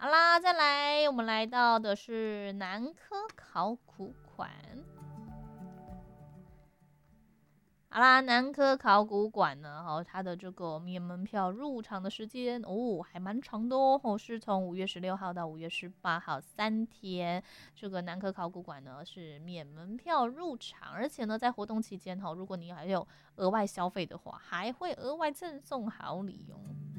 好啦，再来，我们来到的是南科考古馆。好啦，南科考古馆呢，它的这个免门票入场的时间还蛮长的哦，是从5月16号到5月18号3天。这个南科考古馆呢是免门票入场，而且呢在活动期间如果你还有额外消费的话，还会额外赠送好礼哦。